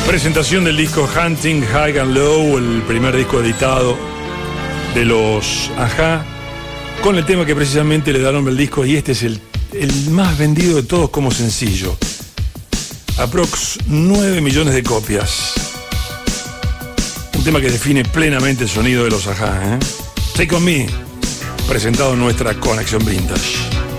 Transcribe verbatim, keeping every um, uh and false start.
Presentación del disco Hunting High and Low, el primer disco editado de los Ajá, con el tema que precisamente le da nombre al disco, y este es el, el más vendido de todos como sencillo. Aprox nueve millones de copias. Un tema que define plenamente el sonido de los Ajá, ¿eh? Take On Me, presentado en nuestra Conexión Vintage.